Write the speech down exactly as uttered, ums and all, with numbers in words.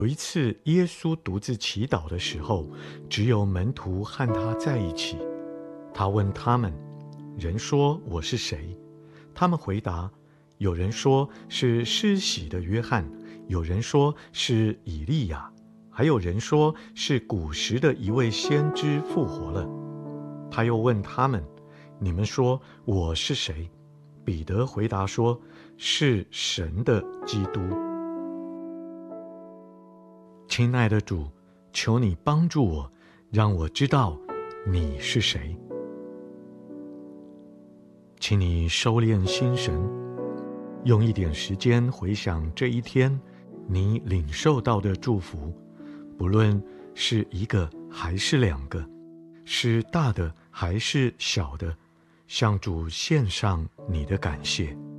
有一次，耶稣独自祈祷的时候，只有门徒和他在一起。他问他们：人说我是谁？他们回答：有人说是施洗的约翰，有人说是以利亚，还有人说是古时的一位先知复活了。他又问他们：你们说我是谁？彼得回答说：是神的基督。亲爱的主，求你帮助我，让我知道你是谁。请你收敛心神，用一点时间回想这一天你领受到的祝福，不论是一个还是两个，是大的还是小的，向主献上你的感谢。